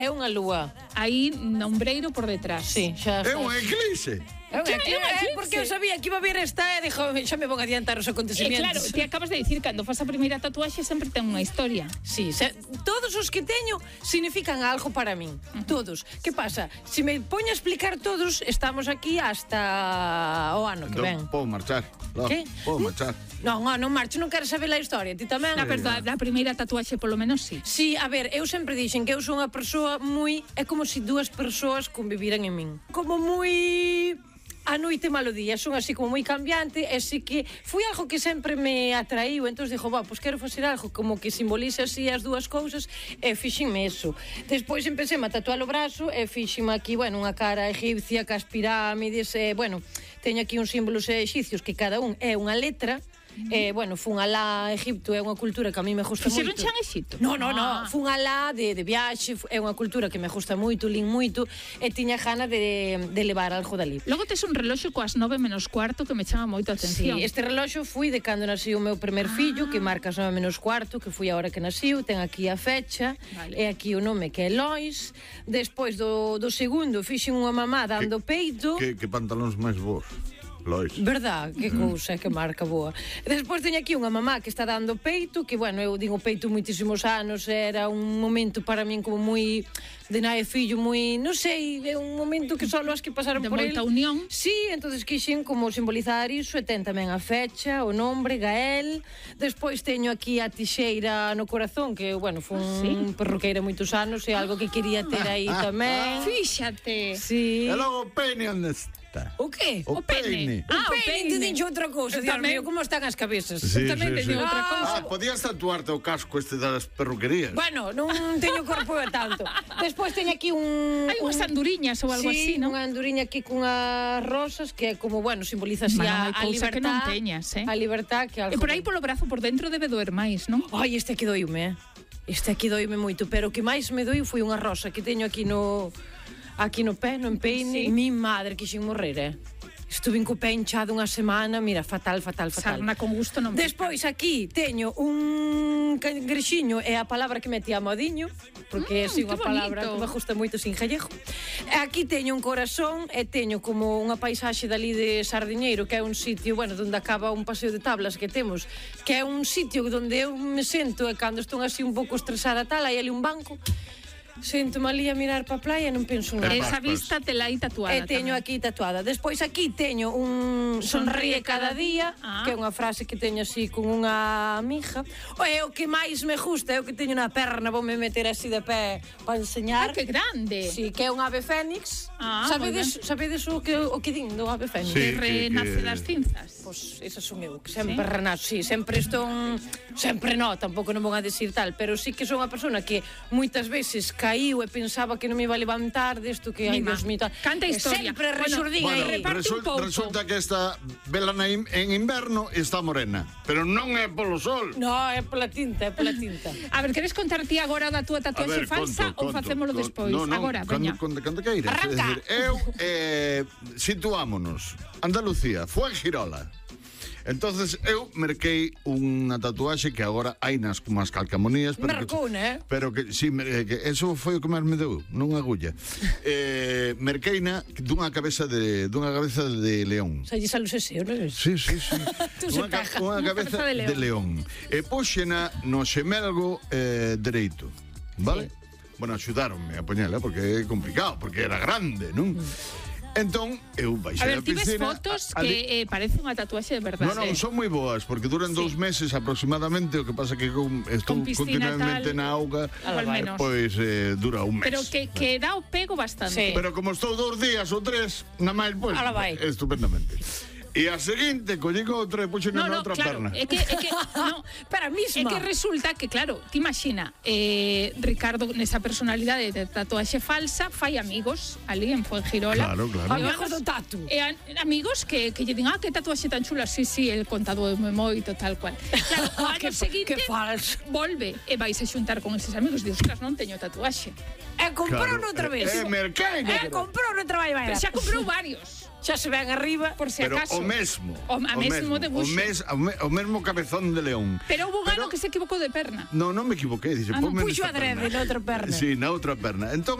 É unha lúa. Aí no ombreiro por detrás. Sí, xa está. É un eclipse. Porque eu sabía que iba a vir esta e dixo, xa me van a adiantar os acontecimientos. Claro, te acabas de dicir, cando faz a primeira tatuaxe sempre ten unha historia. Sí, todos os que teño significan algo para min. Todos. Que pasa? Se me poño a explicar todos, estamos aquí hasta o ano que ven. Podo marchar. Que? Podo marchar. Non marcho, non quero saber a historia. Ti tamén? Na verdade, a primeira tatuaxe polo menos sí. Sí, a ver, eu sempre dixen que eu sou unha persoa moi... É como se dúas persoas conviviran en min. Como moi... A noite malo día, son así como moi cambiante, e así que foi algo que sempre me atraíu, entón dixo, pois quero facer algo como que simbolice así as dúas cousas, e fixenme eso. Despois empecé a tatuar o brazo, e fixenme aquí, unha cara egipcia, cas pirámides, teño aquí uns símbolos exipcios que cada un é unha letra. Fun alá a Egipto, é unha cultura que a mí me gusta moito. Fixeron xa en Egipto? No, fun alá de viaxe, é unha cultura que me gusta moito, lin moito, e tiña gana de levar algo dali. Logo tes un reloxo coas 9:15 que me chama moito a atención. Sí, este reloxo fui de cando naciu o meu primer fillo, que marca as 9:15, que foi a hora que naciu, ten aquí a fecha, e aquí o nome que é Lois. Despois do segundo, fixen unha mamá dando peito. Que pantalóns máis vos? Lois. Verdad, que cousa, que marca boa. Despois teño aquí unha mamá que está dando peito, que, eu digo peito moitísimos anos, era un momento para min como moi de nai e fillo, moi, non sei, é un momento que só as que pasaron por ele. De moita unión. Sí, entonces quixen como simbolizar iso, e ten tamén a fecha, o nombre, Gael. Despois teño aquí a tixeira no corazón, que, fun perruqueira moitos anos, é algo que quería ter aí tamén. Fíxate. Sí. E logo o peine onde está? O que? O peine. O peine, te dixo outra cousa. Dios mío, como están as cabezas? Tamén te digo outra cousa. Podías tatuarte o casco este das perruquerías. Bueno, non teño corpo de tanto. Despois teño aquí Hai unhas anduriñas ou algo así, non? Sí, unha anduriña aquí cunhas rosas que é como, simboliza así a libertad. Que non teñas, A libertad que algo. E por aí polo brazo por dentro debe doer máis, non? Ai, este aquí doime, Este aquí doime moito, pero o que máis me doi foi unha rosa que teño aquí no pé, no empeine. Mi madre quixen morrer, Estuve co pé hinchado unha semana, mira, fatal. Sarna con gusto non. Despois aquí teño un cangrexiño, é a palabra que meti a modiño, porque é unha palabra que me gusta moito sin gallego. Aquí teño un corazón e teño como unha paisaxe dali de Sardiñeiro, que é un sitio, onde acaba un paseo de tablas que temos, que é un sitio onde eu me sento e cando estou así un pouco estresada tal, hai ali un banco. Sento-me ali a mirar para a playa e non penso nada. Esa vista te la hai tatuada. E teño aquí tatuada. Despois aquí teño un sonríe cada día, que é unha frase que teño así con unha amiga. É o que máis me gusta, é o que teño na perna, voume meter así de pé para enseñar. Que grande. Sí, que é un ave fénix. Sabedes o que din do ave fénix? Que renace das cinzas. Pois esas son eu, que sempre renazo. Sí, sempre estou... Sempre tampouco non vou a decir tal, pero sí que son unha persona que moitas veces caíu e pensaba que non me iba a levantar desto que, ai, Dios mío, canta historia. Sempre resurdín aí. Resulta que esta vela en inverno está morena, pero non é polo sol. No, é pola tinta, A ver, queres contar ti agora da túa tatuaxe falsa ou facémolo despois? Agora, veña. Cando queiras. Arranca. Eu, situámonos. Andalucía, Fuengirola. Entonces eu merquei unha tatuaxe que agora hai nas como as calcamonías, pero que sí, que eso foi o que máis me deu, non agulla. Merqueina dunha cabeza de león. Xa lle salus ese, non? Sí. Unha cabeza de león. E póxena no xemelgo dereito, vale? Bueno, axudaronme a poñela porque é complicado, porque era grande, non? Entón, eu baixei a piscina. A ver, ti ves fotos que parece unha tatuaxe de verdade. Non, son moi boas, porque duran 2 meses aproximadamente, o que pasa que estou continuamente na auga, pois dura un mes. Pero que dá o pego bastante. Pero como estou 2 días ou 3, na máis, pois, estupendamente. E a seguinte, collín outra e puxen na outra perna. É que para misma. É que resulta que, claro, te imagina, Ricardo, nesa personalidade de tatuaxe falsa, fai amigos ali en Fuengirola. Claro. Amigos do tatu. E amigos que lle din, que tatuaxe tan chula. Sí, el contado moito, tal cual. Claro, o ano seguinte, volve e vais a xuntar con eses amigos. Dios, non teño tatuaxe. E comprou outra vez. Mercai. Comprou outra vez. Pero xa comprou varios. xa se ven arriba. Por si acaso. Pero o mesmo. O mesmo debuxo. O mesmo cabezón de león. Pero houve un ano que se equivocou de perna. Non me equivoquei. Puxo adrede na outra perna. Sí, na outra perna. Entón,